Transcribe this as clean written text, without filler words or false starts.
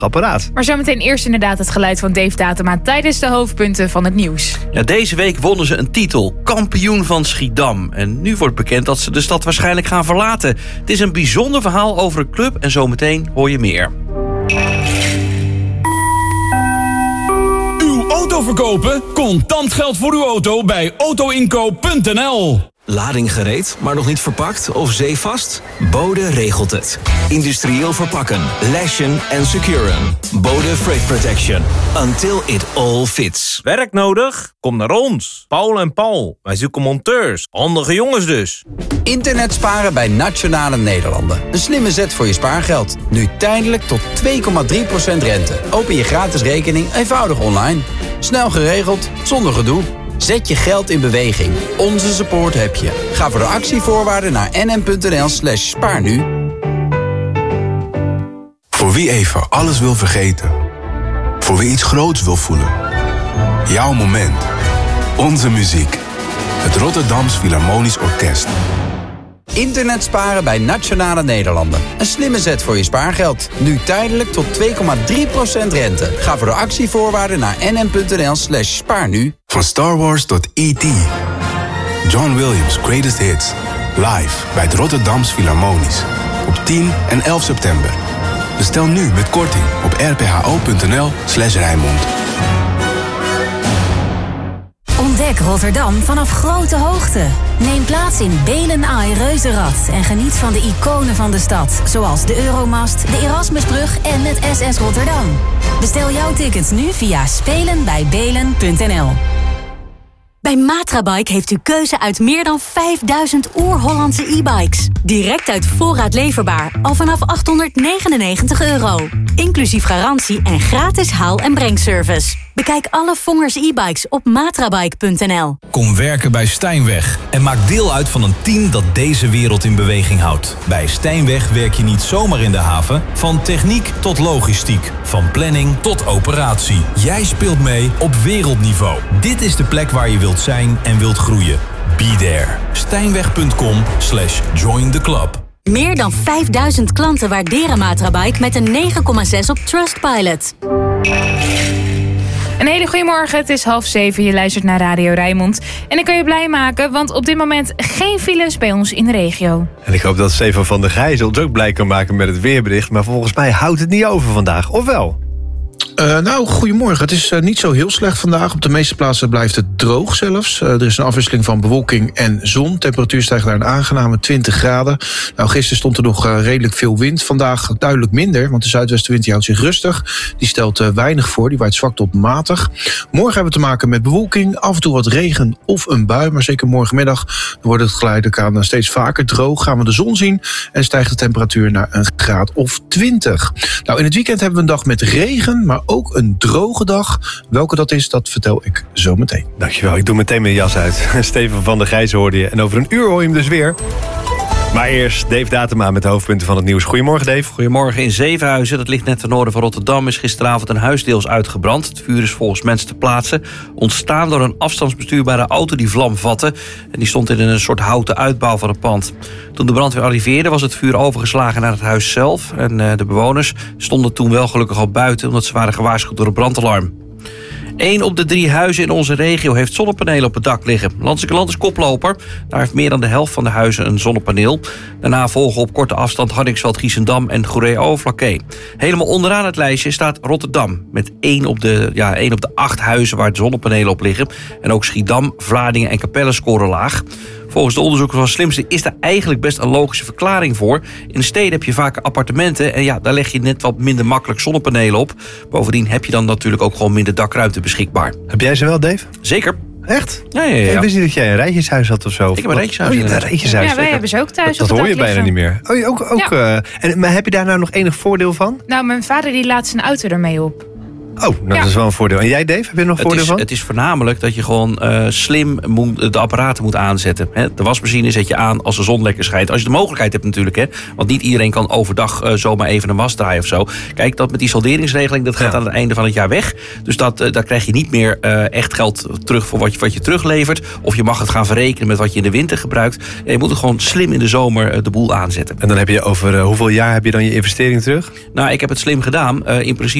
apparaat. Maar zometeen eerst inderdaad het geluid van Dave Datema tijdens de hoofdpunten van het nieuws. Ja, deze week wonnen ze een titel, kampioen van Schiedam. En nu wordt bekend dat ze de stad waarschijnlijk gaan verlaten. Het is een bijzonder verhaal over een club en zometeen hoor je meer. Uw auto verkopen? Contant geld voor uw auto bij autoinkoop.nl. Lading gereed, maar nog niet verpakt of zeevast? Bode regelt het. Industrieel verpakken, lashen en securen. Bode Freight Protection. Until it all fits. Werk nodig? Kom naar ons. Paul en Paul. Wij zoeken monteurs. Handige jongens dus. Internet sparen bij Nationale Nederlanden. Een slimme zet voor je spaargeld. Nu tijdelijk tot 2,3% rente. Open je gratis rekening eenvoudig online. Snel geregeld, zonder gedoe. Zet je geld in beweging. Onze support heb je. Ga voor de actievoorwaarden naar nm.nl/spaarnu. Voor wie even alles wil vergeten. Voor wie iets groots wil voelen. Jouw moment. Onze muziek. Het Rotterdams Philharmonisch Orkest. Internet sparen bij Nationale Nederlanden. Een slimme zet voor je spaargeld. Nu tijdelijk tot 2,3% rente. Ga voor de actievoorwaarden naar nm.nl/spaarnu. Van Star Wars tot E.T. John Williams' Greatest Hits. Live bij het Rotterdams Philharmonisch. Op 10 en 11 september. Bestel nu met korting op rpho.nl/Rijnmond. Ontdek Rotterdam vanaf grote hoogte. Neem plaats in Belen Eye Reuzenrad en geniet van de iconen van de stad. Zoals de Euromast, de Erasmusbrug en het SS Rotterdam. Bestel jouw tickets nu via spelenbijbelen.nl. Bij Matrabike heeft u keuze uit meer dan 5000 oer-Hollandse e-bikes. Direct uit voorraad leverbaar, al vanaf €899. Inclusief garantie en gratis haal- en brengservice. Bekijk alle Vongers e-bikes op matrabike.nl. Kom werken bij Stijnweg en maak deel uit van een team dat deze wereld in beweging houdt. Bij Stijnweg werk je niet zomaar in de haven, van techniek tot logistiek, van planning tot operatie. Jij speelt mee op wereldniveau. Dit is de plek waar je wilt zijn en wilt groeien. Be there. Stijnweg.com/join the club. Meer dan 5000 klanten waarderen Matrabike met een 9,6 op Trustpilot. Een hele goede morgen, het is 6:30. Je luistert naar Radio Rijnmond. En ik kan je blij maken, want op dit moment geen files bij ons in de regio. En ik hoop dat Stefan van der Gijzen ons ook blij kan maken met het weerbericht. Maar volgens mij houdt het niet over vandaag, of wel? Goedemorgen. Het is niet zo heel slecht vandaag. Op de meeste plaatsen blijft het droog zelfs. Er is een afwisseling van bewolking en zon. Temperatuur stijgt naar een aangename 20 graden. Gisteren stond er nog redelijk veel wind. Vandaag duidelijk minder, want de zuidwestenwind houdt zich rustig. Die stelt weinig voor, die waait zwak tot matig. Morgen hebben we te maken met bewolking, af en toe wat regen of een bui. Maar zeker morgenmiddag wordt het geleidelijk aan steeds vaker droog. Gaan we de zon zien en stijgt de temperatuur naar een graad of 20. In het weekend hebben we een dag met regen, maar ook een droge dag. Welke dat is, dat vertel ik zo meteen. Dankjewel, ik doe meteen mijn jas uit. Stefan van der Gijzen hoorde je. En over een uur hoor je hem dus weer. Maar eerst Dave Datema met de hoofdpunten van het nieuws. Goedemorgen, Dave. Goedemorgen. In Zevenhuizen, dat ligt net ten noorden van Rotterdam, is gisteravond een huis deels uitgebrand. Het vuur is volgens mensen ter plaatse ontstaan door een afstandsbestuurbare auto die vlam vatte. En die stond in een soort houten uitbouw van het pand. Toen de brandweer arriveerde was het vuur overgeslagen naar het huis zelf. En de bewoners stonden toen wel gelukkig al buiten, omdat ze waren gewaarschuwd door het brandalarm. 1 op de 3 huizen in onze regio heeft zonnepanelen op het dak liggen. Landseke is koploper. Daar heeft meer dan de helft van de huizen een zonnepaneel. Daarna volgen op korte afstand Hardingsveld, Giessendam en Goeree-Overflakkee. Helemaal onderaan het lijstje staat Rotterdam. Met 1 op de 8 huizen waar zonnepanelen op liggen. En ook Schiedam, Vlaardingen en Capelle scoren laag. Volgens de onderzoekers van Slimste is daar eigenlijk best een logische verklaring voor. In de steden heb je vaak appartementen en daar leg je net wat minder makkelijk zonnepanelen op. Bovendien heb je dan natuurlijk ook gewoon minder dakruimte beschikbaar. Heb jij ze wel, Dave? Zeker. Echt? Ja. Ik wist niet dat jij een rijtjeshuis had of zo. Ik heb een rijtjeshuis. Een rijtjeshuis. Ja, wij hebben ze ook thuis. Dat hoor je bijna niet meer. Oh, ook. Ja. Maar heb je daar nou nog enig voordeel van? Mijn vader die laat zijn auto ermee op. Oh, dat is wel een voordeel. En jij, Dave, heb je er nog voordeel van? Het is voornamelijk dat je gewoon slim de apparaten moet aanzetten. De wasmachine zet je aan als de zon lekker schijnt. Als je de mogelijkheid hebt natuurlijk. Want niet iedereen kan overdag zomaar even een was draaien of zo. Kijk, dat met die salderingsregeling, dat gaat aan het einde van het jaar weg. Dus daar krijg je niet meer echt geld terug voor wat je teruglevert. Of je mag het gaan verrekenen met wat je in de winter gebruikt. Je moet het gewoon slim in de zomer de boel aanzetten. En dan heb je over hoeveel jaar heb je dan je investering terug? Nou, ik heb het slim gedaan. In principe